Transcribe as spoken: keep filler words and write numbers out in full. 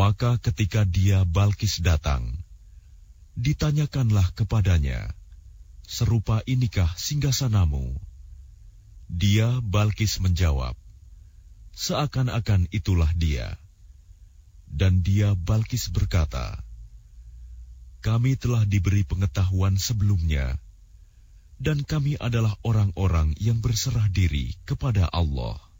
Maka ketika dia Balkis datang, ditanyakanlah kepadanya, "Serupa inikah singgasanamu?" Dia Balkis menjawab, "Seakan-akan itulah dia." Dan dia Balkis berkata, "Kami telah diberi pengetahuan sebelumnya, dan kami adalah orang-orang yang berserah diri kepada Allah."